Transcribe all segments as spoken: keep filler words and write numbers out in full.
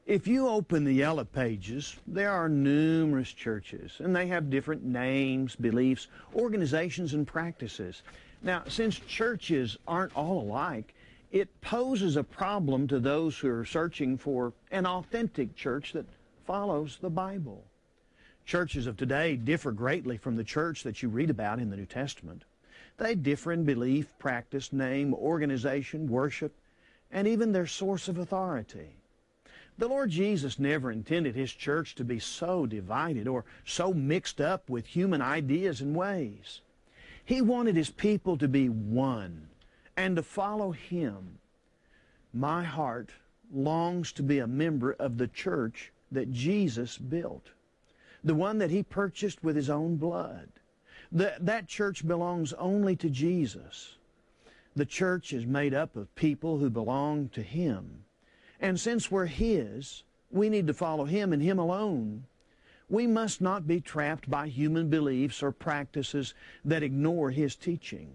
If you open the Yellow Pages, there are numerous churches, and they have different names, beliefs, organizations, and practices. Now, since churches aren't all alike, it poses a problem to those who are searching for an authentic church that follows the Bible. Churches of today differ greatly from the church that you read about in the New Testament. They differ in belief, practice, name, organization, worship, and even their source of authority. The Lord Jesus never intended His church to be so divided or so mixed up with human ideas and ways. He wanted His people to be one and to follow Him. My heart longs to be a member of the church that Jesus built, the one that He purchased with His own blood. The, that church belongs only to Jesus. The church is made up of people who belong to Him. And since we're His, we need to follow Him and Him alone. We must not be trapped by human beliefs or practices that ignore His teaching.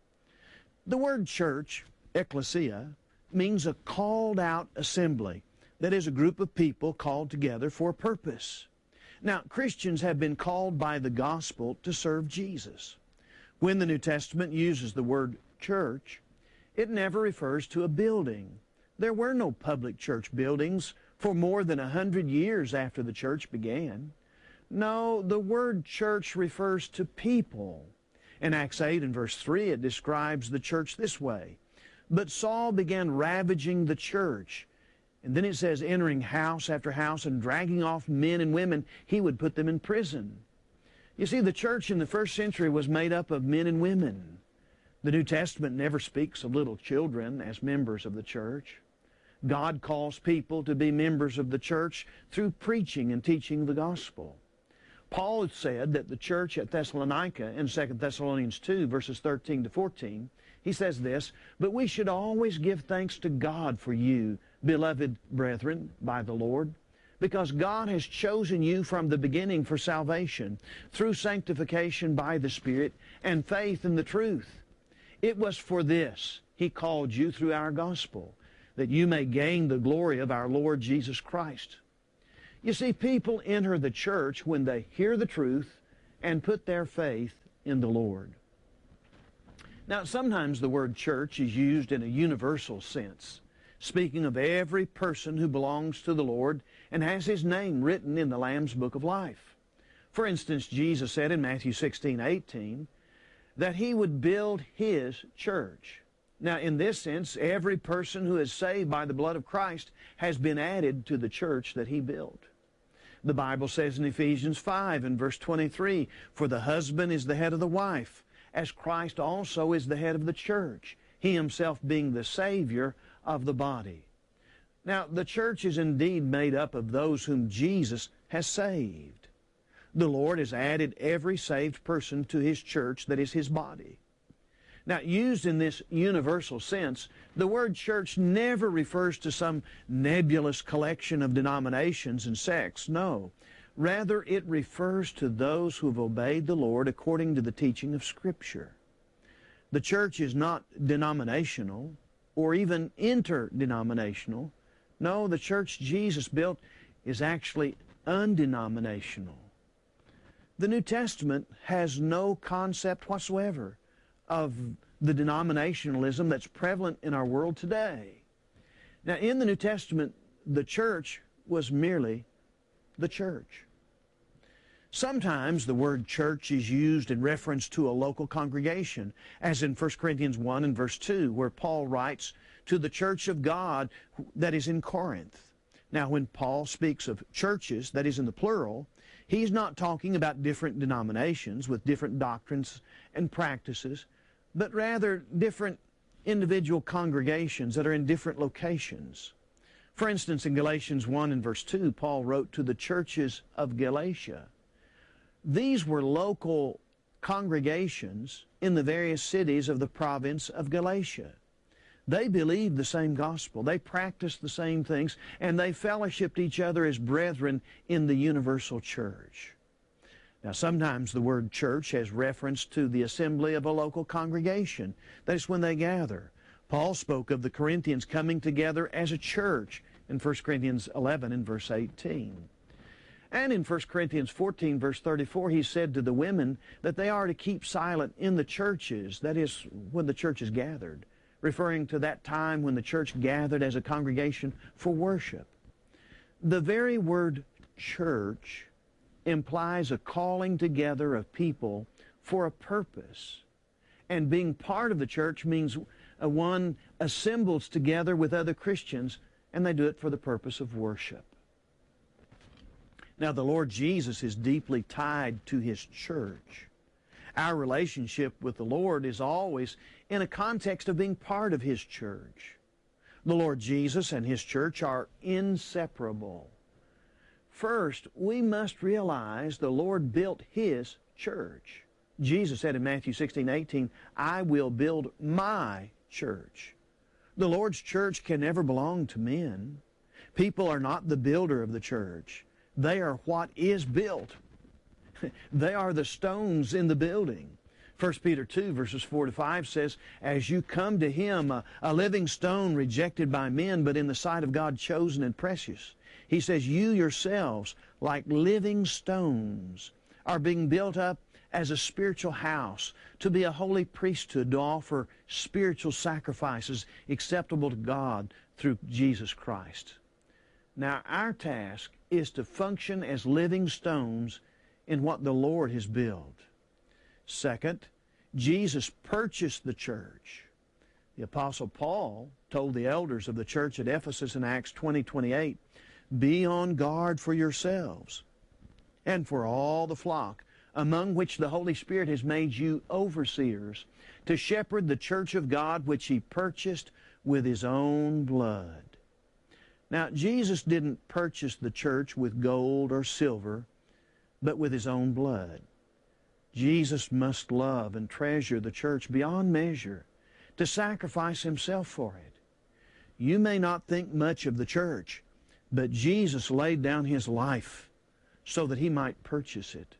The word church, ecclesia, means a called-out assembly. That is, a group of people called together for a purpose. Now, Christians have been called by the gospel to serve Jesus. When the New Testament uses the word church, it never refers to a building. There were no public church buildings for more than a hundred years after the church began. No, the word church refers to people. In Acts eight and verse three, it describes the church this way. But Saul began ravaging the church. And then it says, entering house after house and dragging off men and women, he would put them in prison. You see, the church in the first century was made up of men and women. The New Testament never speaks of little children as members of the church. God calls people to be members of the church through preaching and teaching the gospel. Paul said that the church at Thessalonica in Second Thessalonians two, verses thirteen to fourteen, he says this, "But we should always give thanks to God for you, beloved brethren, by the Lord, because God has chosen you from the beginning for salvation, through sanctification by the Spirit and faith in the truth. It was for this He called you through our gospel, that you may gain the glory of our Lord Jesus Christ." You see, people enter the church when they hear the truth and put their faith in the Lord. Now, sometimes the word church is used in a universal sense, speaking of every person who belongs to the Lord and has his name written in the Lamb's Book of Life. For instance, Jesus said in Matthew sixteen eighteen that He would build His church. Now, in this sense, every person who is saved by the blood of Christ has been added to the church that He built. The Bible says in Ephesians five and verse twenty-three, "For the husband is the head of the wife, as Christ also is the head of the church, He Himself being the Savior of the body." Now, the church is indeed made up of those whom Jesus has saved. The Lord has added every saved person to His church that is His body. Now, used in this universal sense, the word church never refers to some nebulous collection of denominations and sects. No. Rather, it refers to those who have obeyed the Lord according to the teaching of Scripture. The church is not denominational or even interdenominational. No, the church Jesus built is actually undenominational. The New Testament has no concept whatsoever of the denominationalism that's prevalent in our world today. Now, in the New Testament, the church was merely the church. Sometimes the word church is used in reference to a local congregation, as in First Corinthians one and verse two, where Paul writes to the church of God that is in Corinth. Now, when Paul speaks of churches, that is in the plural, he's not talking about different denominations with different doctrines and practices, but rather different individual congregations that are in different locations. For instance, in Galatians one and verse two, Paul wrote to the churches of Galatia. These were local congregations in the various cities of the province of Galatia. They believed the same gospel, they practiced the same things, and they fellowshipped each other as brethren in the universal church. Now, sometimes the word church has reference to the assembly of a local congregation. That is when they gather. Paul spoke of the Corinthians coming together as a church in First Corinthians eleven and verse eighteen. And in First Corinthians fourteen, verse thirty-four, he said to the women that they are to keep silent in the churches, that is, when the church is gathered, referring to that time when the church gathered as a congregation for worship. The very word church implies a calling together of people for a purpose. And being part of the church means one assembles together with other Christians, and they do it for the purpose of worship. Now, the Lord Jesus is deeply tied to His church. Our relationship with the Lord is always in a context of being part of His church. The Lord Jesus and His church are inseparable. First, we must realize the Lord built His church. Jesus said in Matthew sixteen, eighteen, I will build my church. The Lord's church can never belong to men. People are not the builder of the church. They are what is built. They are the stones in the building. First Peter two, verses four to five says, as you come to Him, a, a living stone rejected by men, but in the sight of God chosen and precious. He says, you yourselves, like living stones, are being built up as a spiritual house, to be a holy priesthood, to offer spiritual sacrifices acceptable to God through Jesus Christ. Now, our task is to function as living stones in what the Lord has built. Second, Jesus purchased the church. The Apostle Paul told the elders of the church at Ephesus in Acts twenty, twenty-eight, be on guard for yourselves and for all the flock, among which the Holy Spirit has made you overseers, to shepherd the church of God, which He purchased with His own blood. Now, Jesus didn't purchase the church with gold or silver, but with His own blood. Jesus must love and treasure the church beyond measure, to sacrifice Himself for it. You may not think much of the church, but Jesus laid down His life so that He might purchase it.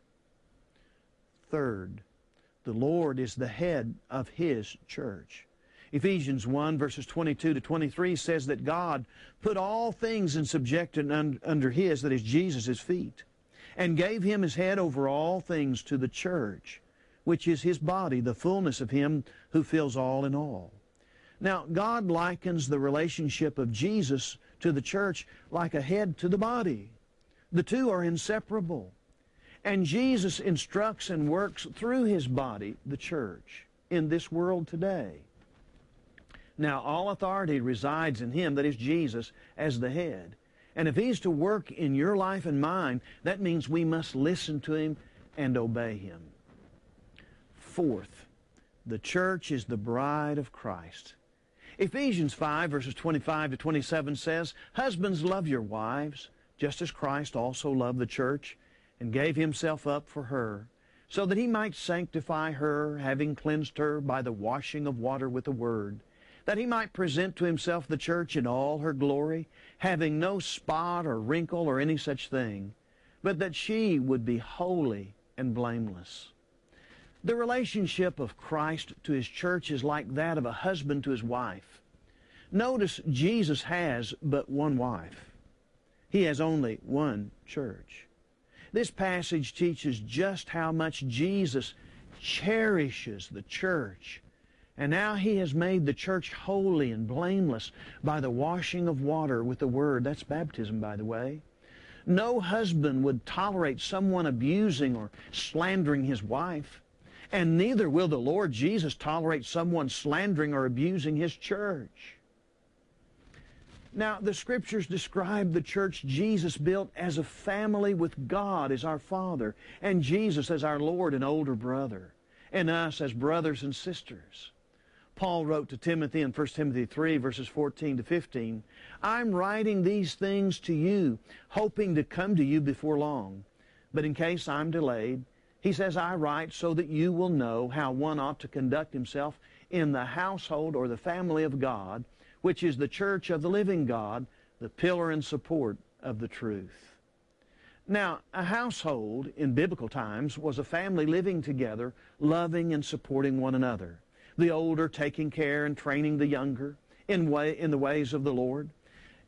Third, the Lord is the head of His church. Ephesians one, verses twenty-two to twenty-three says that God put all things in subjection under His, that is Jesus' feet, and gave Him as head over all things to the church, which is His body, the fullness of Him who fills all in all. Now, God likens the relationship of Jesus to the church like a head to the body. The two are inseparable. And Jesus instructs and works through His body, the church, in this world today. Now, all authority resides in Him, that is Jesus, as the head. And if He's to work in your life and mine, that means we must listen to Him and obey Him. Fourth, the church is the bride of Christ. Ephesians five, verses twenty-five to twenty-seven says, husbands, love your wives, just as Christ also loved the church, and gave Himself up for her, so that He might sanctify her, having cleansed her by the washing of water with the Word, that He might present to Himself the church in all her glory, having no spot or wrinkle or any such thing, but that she would be holy and blameless. The relationship of Christ to His church is like that of a husband to his wife. Notice Jesus has but one wife. He has only one church. This passage teaches just how much Jesus cherishes the church. And now He has made the church holy and blameless by the washing of water with the Word. That's baptism, by the way. No husband would tolerate someone abusing or slandering his wife. And neither will the Lord Jesus tolerate someone slandering or abusing His church. Now, the Scriptures describe the church Jesus built as a family with God as our Father, and Jesus as our Lord and older brother, and us as brothers and sisters. Paul wrote to Timothy in First Timothy three, verses fourteen to fifteen, I'm writing these things to you, hoping to come to you before long. But in case I'm delayed, he says, I write so that you will know how one ought to conduct himself in the household or the family of God, which is the church of the living God, the pillar and support of the truth. Now, a household in biblical times was a family living together, loving and supporting one another. The older taking care and training the younger in, way, in the ways of the Lord.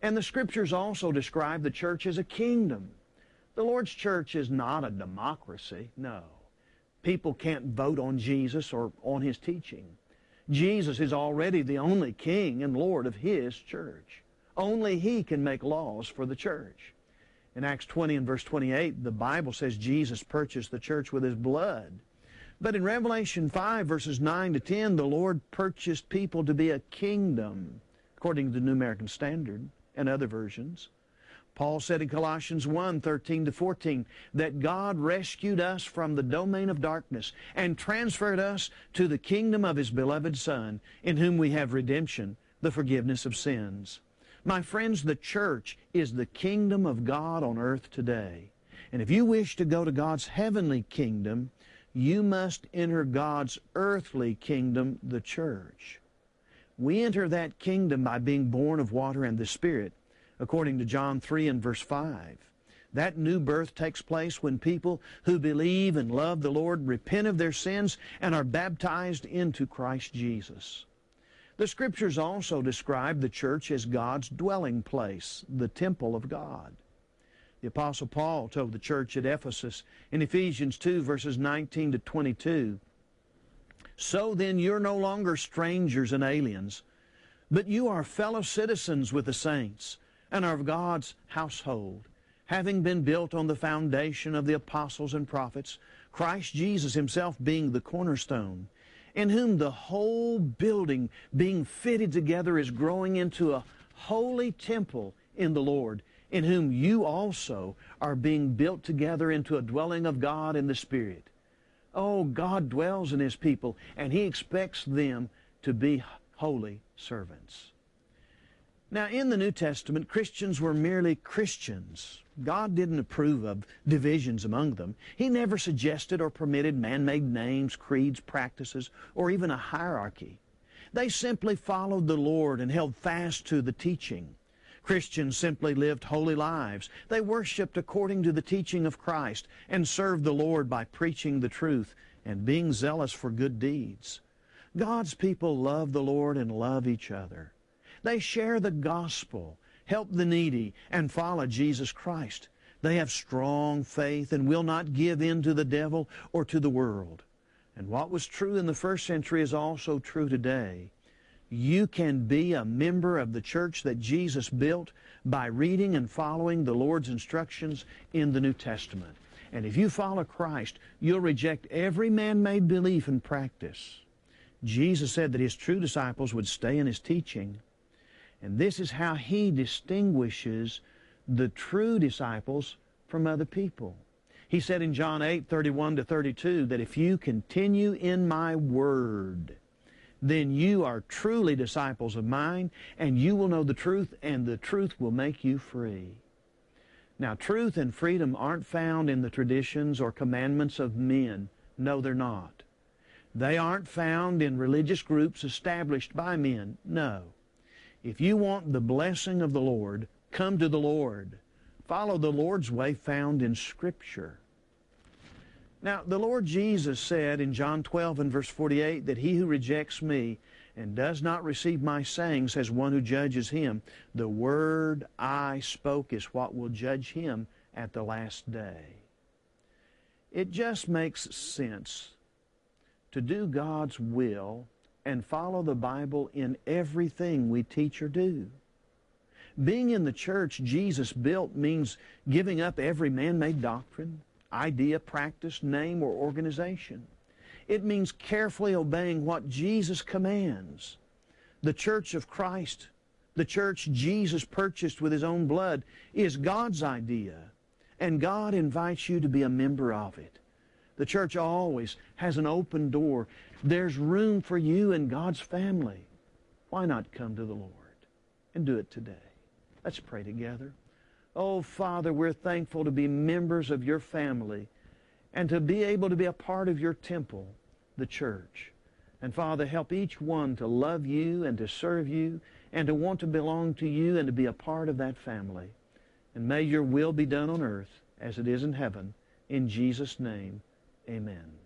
And the Scriptures also describe the church as a kingdom. The Lord's church is not a democracy, no. People can't vote on Jesus or on His teaching. Jesus is already the only King and Lord of His church. Only He can make laws for the church. In Acts twenty and verse twenty-eight, the Bible says Jesus purchased the church with His blood. But in Revelation five, verses nine to ten, the Lord purchased people to be a kingdom, according to the New American Standard and other versions. Paul said in Colossians one, thirteen to fourteen, that God rescued us from the domain of darkness and transferred us to the kingdom of His beloved Son, in whom we have redemption, the forgiveness of sins. My friends, the church is the kingdom of God on earth today. And if you wish to go to God's heavenly kingdom, you must enter God's earthly kingdom, the church. We enter that kingdom by being born of water and the Spirit, according to John three and verse five. That new birth takes place when people who believe and love the Lord repent of their sins and are baptized into Christ Jesus. The Scriptures also describe the church as God's dwelling place, the temple of God. The Apostle Paul told the church at Ephesus in Ephesians two, verses nineteen to twenty-two, "So then you're no longer strangers and aliens, but you are fellow citizens with the saints, and are of God's household, having been built on the foundation of the apostles and prophets, Christ Jesus Himself being the cornerstone, in whom the whole building being fitted together is growing into a holy temple in the Lord, in whom you also are being built together into a dwelling of God in the Spirit." Oh, God dwells in His people, and He expects them to be holy servants. Now, in the New Testament, Christians were merely Christians. God didn't approve of divisions among them. He never suggested or permitted man-made names, creeds, practices, or even a hierarchy. They simply followed the Lord and held fast to the teaching. Christians simply lived holy lives. They worshiped according to the teaching of Christ and served the Lord by preaching the truth and being zealous for good deeds. God's people love the Lord and love each other. They share the gospel, help the needy, and follow Jesus Christ. They have strong faith and will not give in to the devil or to the world. And what was true in the first century is also true today. You can be a member of the church that Jesus built by reading and following the Lord's instructions in the New Testament. And if you follow Christ, you'll reject every man-made belief and practice. Jesus said that His true disciples would stay in His teaching. And this is how He distinguishes the true disciples from other people. He said in John eight, thirty-one to thirty-two, that if you continue in my word, then you are truly disciples of mine, and you will know the truth, and the truth will make you free. Now, truth and freedom aren't found in the traditions or commandments of men. No, they're not. They aren't found in religious groups established by men. No. If you want the blessing of the Lord, come to the Lord. Follow the Lord's way found in Scripture. Now, the Lord Jesus said in John twelve and verse forty-eight that he who rejects me and does not receive my sayings has one who judges him. The word I spoke is what will judge him at the last day. It just makes sense to do God's will and follow the Bible in everything we teach or do. Being in the church Jesus built means giving up every man-made doctrine, idea, practice, name, or organization. It means carefully obeying what Jesus commands. The church of Christ, the church Jesus purchased with His own blood, is God's idea, and God invites you to be a member of it. The church always has an open door. There's room for you in God's family. Why not come to the Lord and do it today? Let's pray together. Oh, Father, we're thankful to be members of your family and to be able to be a part of your temple, the church. And Father, help each one to love you and to serve you and to want to belong to you and to be a part of that family. And may your will be done on earth as it is in heaven. In Jesus' name, amen.